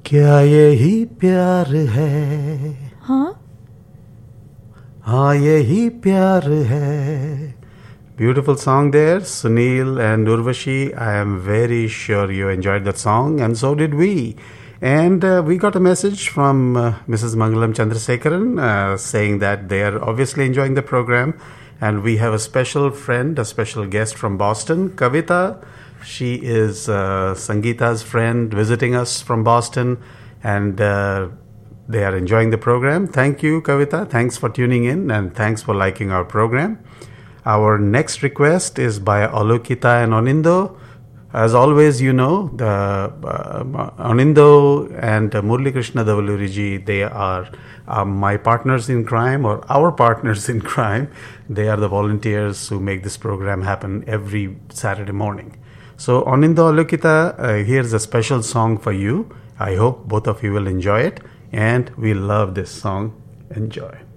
क्या यही प्यार है? हाँ हाँ यही प्यार है. Beautiful song there, Sunil and Urvashi. I am very sure you enjoyed that song, and so did we. And we got a message from Mrs. Mangalam Chandrasekaran saying that they are obviously enjoying the program. And we have a special friend, a special guest from Boston, Kavita. She is Sangeeta's friend visiting us from Boston, and they are enjoying the program. Thank you, Kavita. Thanks for tuning in, and thanks for liking our program. Our next request is by Alokita and Anindo. As always, you know, the Anindo and Murli Krishna Davaluriji, they are my partners in crime, or our partners in crime. They are the volunteers who make this program happen every Saturday morning. So, Anindo, Alokita, here's a special song for you. I hope both of you will enjoy it, and we love this song. Enjoy.